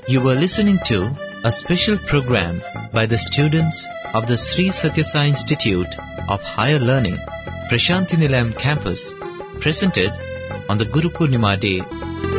You were listening to a special program by the students of the Sri Satya Sai Institute of Higher Learning, Prashanthi Nilayam campus, presented on the Guru Purnima day